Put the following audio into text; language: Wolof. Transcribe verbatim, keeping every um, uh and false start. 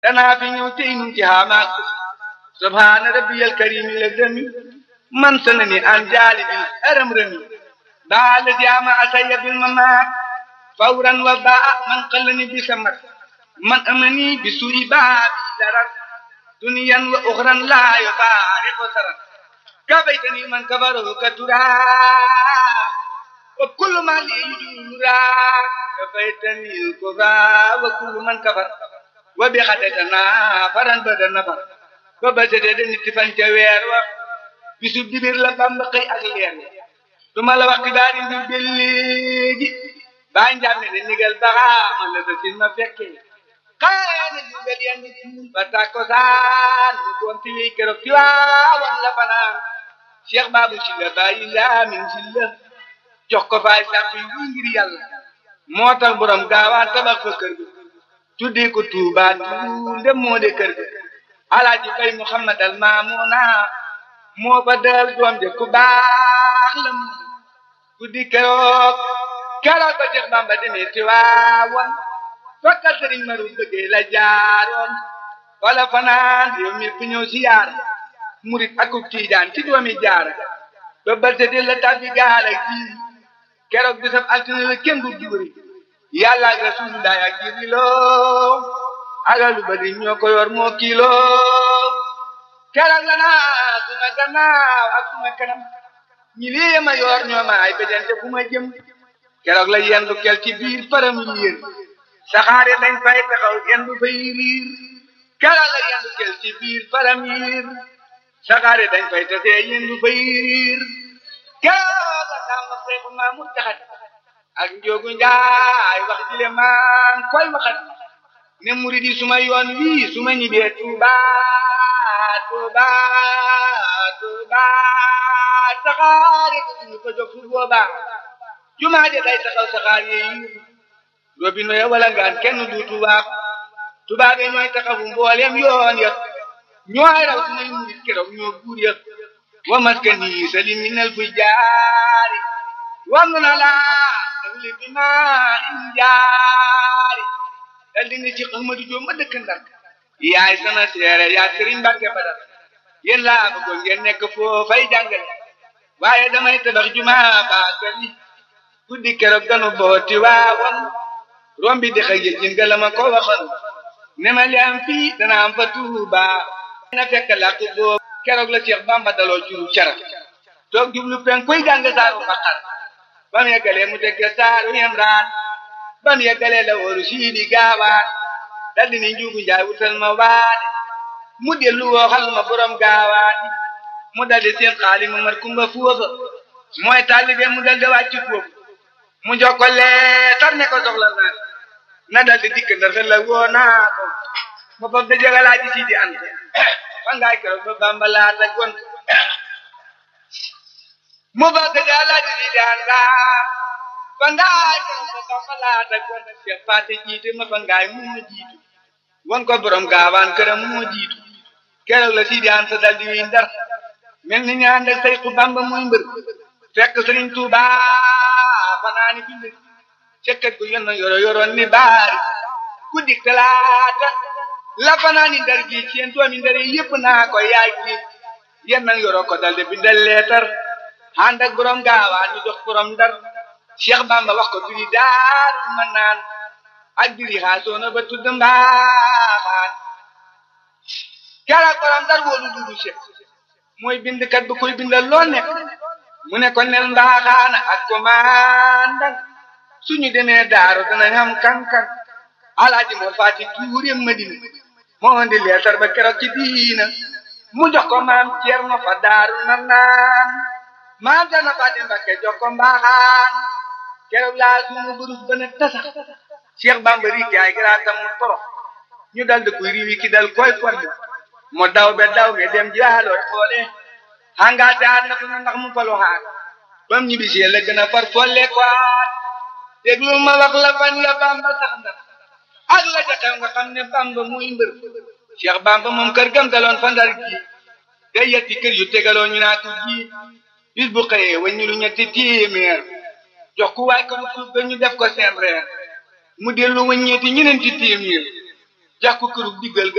danaa fi ñëw tey nu ci xaamaak subhaana rabbiyal karim la gëmi man sanani an jaalibil haram rëmi baa la jaama asaya bil mamaat fawran wa baa man qallani bi samat man amani bi suu'i baa bi darar duniyan wa uxran laa yufaariqu sarar kabaytani man kabarahu katuraa wa kullu ma li yujuraa kabaytani al-kufraa wa kullu man kafar wa bi xadatana faran bada nafar ba ba tëddee dañu tifan ca weer wa bisu dibir la Bamba xëy ak leer duma la wax xibaar yi mbir ba léegi baa njàmme ne nigal baxaama la sa sin ma fekkee xaana jugal yenn ci ba takkusaan mu doon ti wéy keroog ci waawan la fanaan Cheikh Babou Sylla bàyyi laamin Sylla jox ko faay sàpp yi wuy ngir yàlla moo tax borom gaawaan tabax fa kër ga tuddee ko Tuuba tuunde moo de kër ga alaaji Fay Muhammad al Maamuna moo fa dal doom de ku baax la mu guddi keroog keroog ba Cheikh Bamba demee ci waawan tokka sëriñ Maru bëggee la jaaroon wala fanaan yow mi ku ñëw siyaar murit ak tiijaan ci doomi jaara ba balte de la tabbi gaal ak ji keroog bisab altine la kenn du juuri yàlla ak Rasulullah ak Jibrilo agalu ba di ñoo ko yor moo kilo keroog la naa suma gannaaw ak suma kanam ñi lii ma yor ñoo ma ay bejante fu ma jëm keroog la yendu kel ci biir param yéen saxaare dañ fay taxaw yendu fay riir keroog la yendu kel ci biir param yiir saxaare dañ fay tasee yendu fay riir keroog la tàmba seeku maa mu taxat ak njóogu njaay wax jile maan koy waxat ne murid yi suma yoon wii suma ñibee Tuuba Tuuba Tuuba saxaare ñu ko jóg fu booba jumaa ja day taxaw saxaar yi robino ya wala ngaan kenn du tubaab tubaab yi ñooy taxawu mboolem yoon ya ñooy raw sumay murid keroog ñoo buur ya wa maskani salim minal fujjaari wangu na laa dawli bi ma injaari dal di ne ci Ahmadu Jóob ma dëkk Ndar yaay sama seere yaa Sëriñ Mbàkke Badar yéen laa bëggoon ngeen nekk foofay jàngale waaye damay tabax jumaa baagali guddi keroog ganu booti waawoon rombi di xëy jën nga la ma ko waxoon ne ma li am fii dana am fa Tuuba na fekk làkk boobu keroog la Cheikh Bamba daloo juru cara toog jublu pen koy jàng saaru Baqara ba mu yeggalee mu tegge saaru Imraan ba mu yeggalee la wóoru siidi gaawaan dal di ni njuugu njaay wutal ma waane mu dellu wooxal ma borom gaawaan mu dal di seen xaali ma mar kumba foofa mooy taalibe mu dal di wàcc foofu mu jox ko leetar ne ko soxla naa na dal di dikk Ndar la woo naa ko ma fam da jagalaaji siidi ante fa ngaay keroog ba Bamba laata gont mu fam da jagalaaji siidi ante fa ngaay keroog ba Bamba laata gont Cheikh Faati jiite ma fa ngaay moo jiitu won ko borom gaawaan këram moo jiitu keroog la siidi ante dal di wiy Ndar mel ni ñaan ak Seexu Bamba muy mbër fekk Sëriñ Tuuba fanaani fi mbir cekkat gu yon yoro yoroon ni baari guddi talaata la fanaani Ndar gi ci yéen doomi Ndar yi yëpp naa ko yaay gi yéen nag yoro ko dal de bindal leetar ànd ak borom gaawaan ñu jox borom Ndar Cheikh Bamba wax ko biri daar ma naan ak biri xaasoona ba tudd mbaaxaan keroog borom Ndar woolu dudu Cheikh mooy bindkat bu koy bindal loo nekk mu ne ko nel mbaaxaana ak commandant suñu demee daaru danañ xam kan-kan alaaji moo faati tuure Madina moo indi leetar ba keroog ci diina mu jox ko maam Ceerno fa daaru na naan maam Ceerno faati Mbakke jox ko mbaaxaan keroog laa suñu burus ba ne tasax Cheikh Bamba rik yaay garaatam mu torox ñu dal di koy riwi ki dal koy fonde mo daw be daw me dem jaaloo xoole hangaate aan na ko ndax mu falu xaar bam ñibbisee la gën a far folle quoi déglu ma wax la fan ya Bamba sax Ndar ak la ca xew nga xam ne Bamba muy mbër Cheikh Bamba moom kër gam daloon fa Ndar gi day yetti kër yu tegaloo ñu naa ko ji bis bu xëyee waññu lu ñetti téeméer jox ku waay ko mu suuf ba ñu def ko seen reer mu dellu waññeeti ñeneen ci téeméer jox ko këru diggal